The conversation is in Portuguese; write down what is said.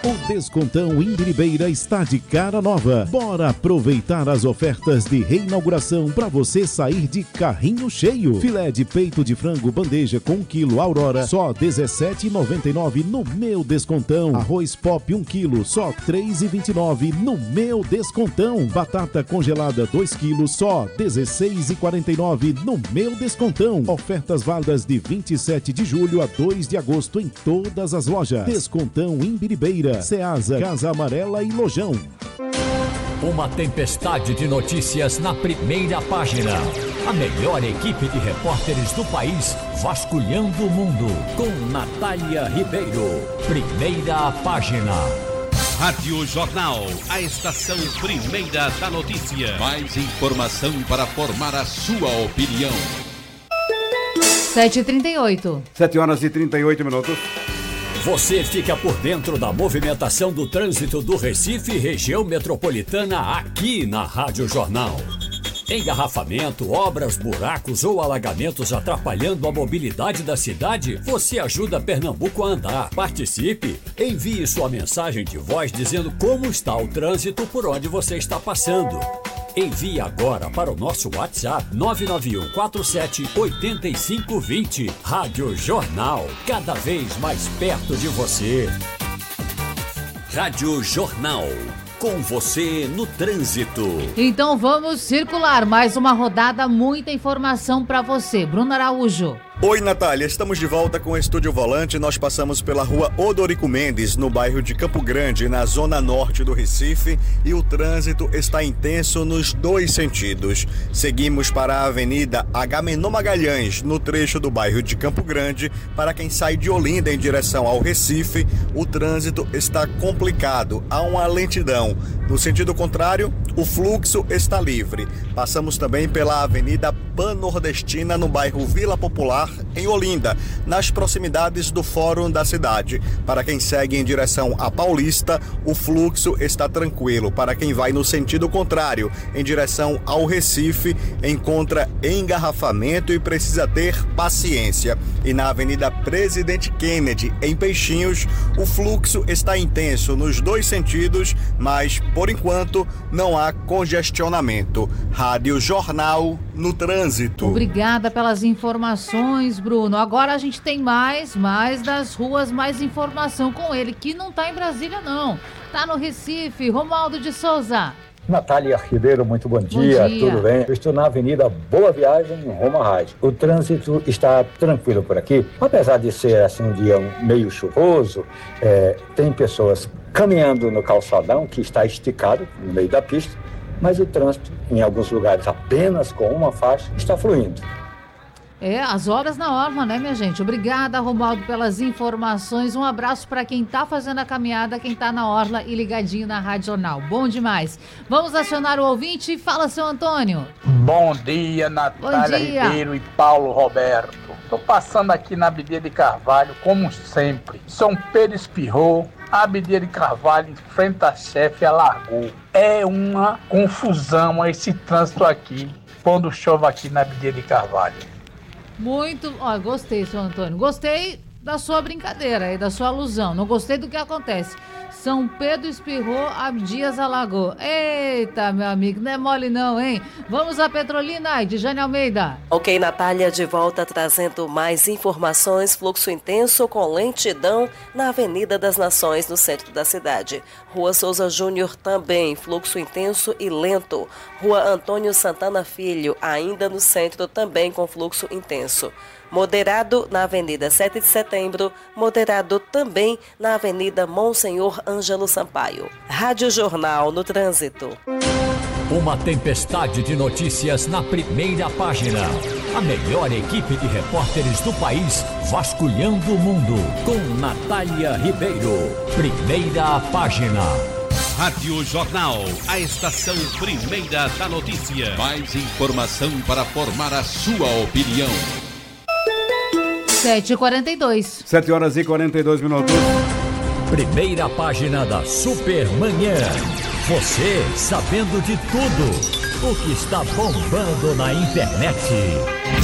O Descontão Imbiribeira está de cara nova. Bora aproveitar as ofertas de reinauguração para você sair de carrinho cheio. Filé de peito de frango bandeja com 1 kg Aurora, só R$ 17,99 no Meu Descontão. Arroz Pop 1 kg, só R$ 3,29 no Meu Descontão. Batata congelada 2 kg, só R$ 16,49 no Meu Descontão. Ofertas válidas de 27 de julho a 2 de agosto em todas as lojas. Descontão Imbiribeira, Ceasa, Casa Amarela e Lojão. Uma tempestade de notícias na primeira página. A melhor equipe de repórteres do país vasculhando o mundo. Com Natália Ribeiro. Primeira página. Rádio Jornal, a estação primeira da notícia. Mais informação para formar a sua opinião. 7h38. 7h38. Você fica por dentro da movimentação do trânsito do Recife e região metropolitana aqui na Rádio Jornal. Engarrafamento, obras, buracos ou alagamentos atrapalhando a mobilidade da cidade? Você ajuda Pernambuco a andar. Participe! Envie sua mensagem de voz dizendo como está o trânsito por onde você está passando. Envie agora para o nosso WhatsApp 991 47 85 20. Rádio Jornal, cada vez mais perto de você. Rádio Jornal, com você no trânsito. Então vamos circular mais uma rodada, muita informação para você. Bruno Araújo. Oi, Natália, estamos de volta com o Estúdio Volante. Nós passamos pela rua Odorico Mendes, no bairro de Campo Grande, na zona norte do Recife, e o trânsito está intenso nos dois sentidos. Seguimos para a Avenida Agamenon Magalhães, no trecho do bairro de Campo Grande. Para quem sai de Olinda em direção ao Recife, o trânsito está complicado, há uma lentidão. No sentido contrário, o fluxo está livre. Passamos também pela Avenida Pan-Nordestina, no bairro Vila Popular, em Olinda, nas proximidades do Fórum da cidade. Para quem segue em direção à Paulista, o fluxo está tranquilo. Para quem vai no sentido contrário, em direção ao Recife, encontra engarrafamento e precisa ter paciência. E na Avenida Presidente Kennedy, em Peixinhos, o fluxo está intenso nos dois sentidos, mas, por enquanto, não há congestionamento. Rádio Jornal no trânsito. Obrigada pelas informações, Bruno. Agora a gente tem mais das ruas, mais informação com ele, que não está em Brasília, não. Está no Recife. Romualdo de Souza. Natália Ribeiro, muito bom dia, tudo bem? Eu estou na Avenida Boa Viagem, em Roma Rádio. O trânsito está tranquilo por aqui, apesar de ser assim um dia meio chuvoso, tem pessoas caminhando no calçadão, que está esticado no meio da pista, mas o trânsito, em alguns lugares apenas com uma faixa, está fluindo. As obras na orla, né, minha gente? Obrigada, Romualdo, pelas informações. Um abraço para quem tá fazendo a caminhada, quem tá na orla e ligadinho na Rádio Jornal. Bom demais. Vamos acionar o ouvinte. Fala, seu Antônio. Bom dia, Natália Ribeiro e Paulo Roberto. Tô passando aqui na Abdias de Carvalho, como sempre. São Pedro espirrou, a Abdias de Carvalho enfrenta a chefe e alargou. É uma confusão esse trânsito aqui, quando chove aqui na Abdias de Carvalho. Muito, gostei, seu Antônio. Gostei da sua brincadeira e da sua alusão. Não gostei do que acontece. São Pedro espirrou, Abdias alagou. Eita, meu amigo, não é mole não, hein? Vamos a Petrolina e de Jane Almeida. Ok, Natália, de volta trazendo mais informações. Fluxo intenso com lentidão na Avenida das Nações, no centro da cidade. Rua Souza Júnior também, fluxo intenso e lento. Rua Antônio Santana Filho, ainda no centro, também com fluxo intenso. Moderado na Avenida 7 de Setembro, moderado também na Avenida Monsenhor Ângelo Sampaio. Rádio Jornal no trânsito. Uma tempestade de notícias na primeira página. A melhor equipe de repórteres do país vasculhando o mundo. Com Natália Ribeiro. Primeira página. Rádio Jornal, a estação primeira da notícia. Mais informação para formar a sua opinião. 7h42. 7h42. Primeira página da Supermanhã. Você sabendo de tudo o que está bombando na internet.